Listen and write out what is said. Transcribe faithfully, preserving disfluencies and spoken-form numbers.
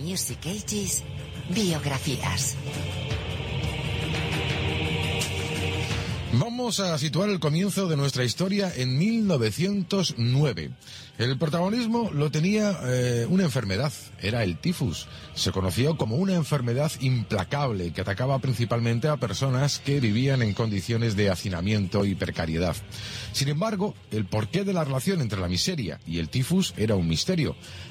Music Ages, biografías. Vamos a situar el comienzo de nuestra historia en mil novecientos nueve. El protagonismo lo tenía eh, una enfermedad, era el tifus. Se conoció como una enfermedad implacable que atacaba principalmente a personas que vivían en condiciones de hacinamiento y precariedad. Sin embargo, el porqué de la relación entre la miseria y el tifus era un misterio.